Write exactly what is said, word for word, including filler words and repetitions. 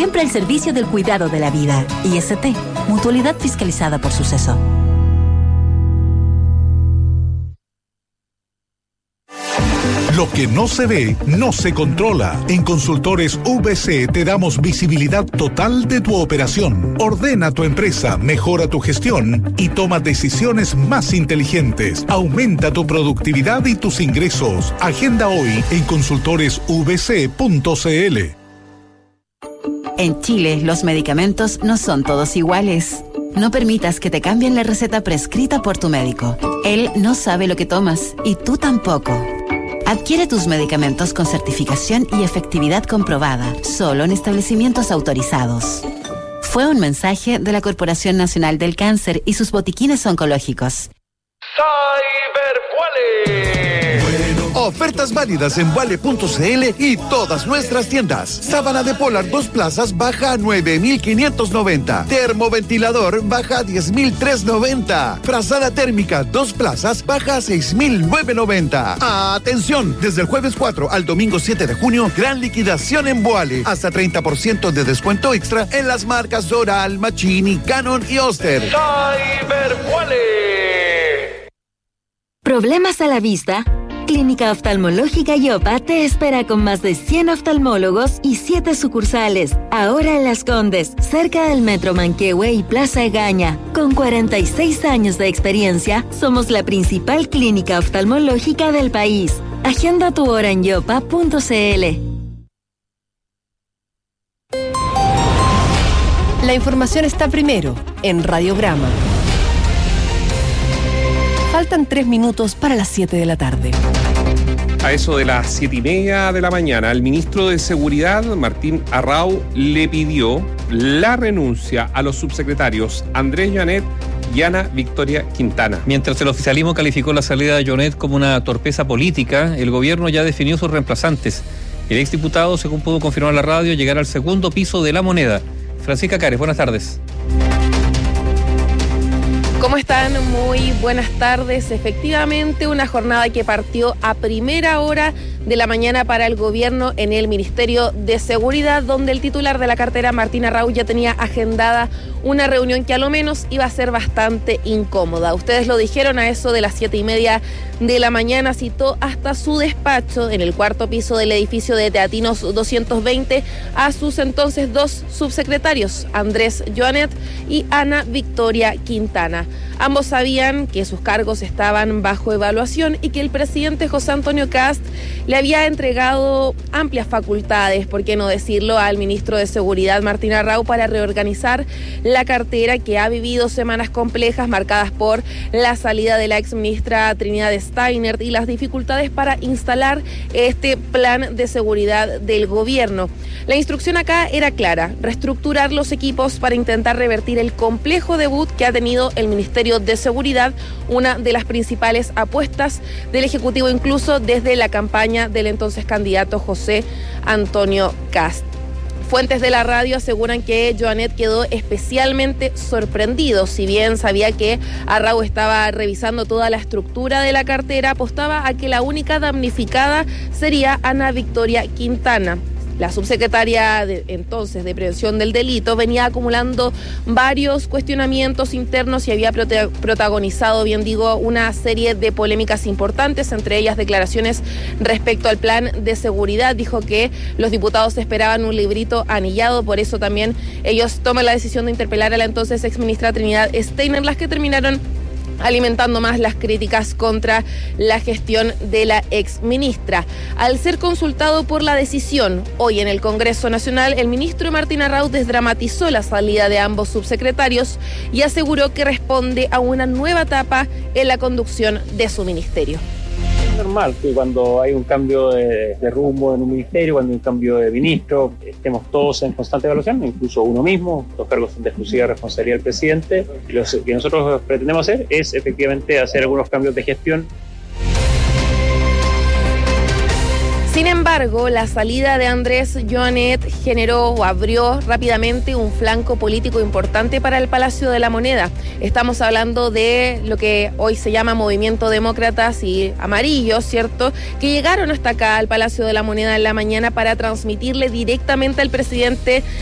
siempre al servicio del cuidado de la vida. I S T, mutualidad fiscalizada por Suceso. Lo que no se ve, no se controla. En Consultores V C te damos visibilidad total de tu operación. Ordena tu empresa, mejora tu gestión y toma decisiones más inteligentes. Aumenta tu productividad y tus ingresos. Agenda hoy en consultores v c punto c l. En Chile, los medicamentos no son todos iguales. No permitas que te cambien la receta prescrita por tu médico. Él no sabe lo que tomas y tú tampoco. Adquiere tus medicamentos con certificación y efectividad comprobada, solo en establecimientos autorizados. Fue un mensaje de la Corporación Nacional del Cáncer y sus botiquines oncológicos. Cybervuale. Ofertas válidas en Vuale punto c l y todas nuestras tiendas. Sábana de polar dos plazas baja a nueve mil quinientos noventa. Termoventilador baja a diez mil trescientos noventa. Frazada térmica dos plazas baja a seis mil novecientos noventa. Atención, desde el jueves cuatro al domingo siete de junio, gran liquidación en Vuale. Hasta treinta por ciento de descuento extra en las marcas Doral, Machini, Canon y Oster. Cybervuale. ¿Problemas a la vista? Clínica Oftalmológica Yopa te espera con más de cien oftalmólogos y siete sucursales. Ahora en Las Condes, cerca del Metro Manquehue y Plaza Egaña. Con cuarenta y seis años de experiencia, somos la principal clínica oftalmológica del país. Agenda tu hora en yopa punto c l. La información está primero en Radiograma. Faltan tres minutos para las siete de la tarde. A eso de las siete y media de la mañana, el ministro de Seguridad, Martín Arrau, le pidió la renuncia a los subsecretarios Andrés Joanet y Ana Victoria Quintana. Mientras el oficialismo calificó la salida de Joanet como una torpeza política, el gobierno ya definió sus reemplazantes. El exdiputado, según pudo confirmar la radio, llegará al segundo piso de La Moneda. Francisca Cares, buenas tardes. ¿Cómo están? Muy buenas tardes. Efectivamente, una jornada que partió a primera hora de la mañana para el gobierno en el Ministerio de Seguridad, donde el titular de la cartera, Martín Arrau, ya tenía agendada una reunión que a lo menos iba a ser bastante incómoda. Ustedes lo dijeron, a eso de las siete y media de la mañana citó hasta su despacho en el cuarto piso del edificio de Teatinos doscientos veinte a sus entonces dos subsecretarios, Andrés Joanet y Ana Victoria Quintana. Ambos sabían que sus cargos estaban bajo evaluación y que el presidente José Antonio Kast le había entregado amplias facultades, por qué no decirlo, al ministro de Seguridad Martín Arrau para reorganizar la cartera, que ha vivido semanas complejas marcadas por la salida de la exministra Trinidad Steiner y las dificultades para instalar este plan de seguridad del gobierno. La instrucción acá era clara: reestructurar los equipos para intentar revertir el complejo debut que ha tenido el Ministerio de Seguridad, una de las principales apuestas del Ejecutivo, incluso desde la campaña del entonces candidato José Antonio Kast. Fuentes de la radio aseguran que Joanet quedó especialmente sorprendido. Si bien sabía que Arrau estaba revisando toda la estructura de la cartera, apostaba a que la única damnificada sería Ana Victoria Quintana. La subsecretaria de, entonces de Prevención del Delito venía acumulando varios cuestionamientos internos y había prote- protagonizado, bien digo, una serie de polémicas importantes, entre ellas declaraciones respecto al plan de seguridad. Dijo que los diputados esperaban un librito anillado, por eso también ellos toman la decisión de interpelar a la entonces exministra Trinidad Steiner, las que terminaron alimentando más las críticas contra la gestión de la exministra. Al ser consultado por la decisión hoy en el Congreso Nacional, el ministro Martín Arrau desdramatizó la salida de ambos subsecretarios y aseguró que responde a una nueva etapa en la conducción de su ministerio. Es normal que cuando hay un cambio de, de rumbo en un ministerio, cuando hay un cambio de ministro, estemos todos en constante evaluación, incluso uno mismo. Los cargos son de exclusiva responsabilidad del presidente. Lo que nosotros pretendemos hacer es efectivamente hacer algunos cambios de gestión. Sin embargo, la salida de Andrés Joanet generó o abrió rápidamente un flanco político importante para el Palacio de la Moneda. Estamos hablando de lo que hoy se llama Movimiento Demócratas y Amarillos, ¿cierto?, que llegaron hasta acá al Palacio de la Moneda en la mañana para transmitirle directamente al presidente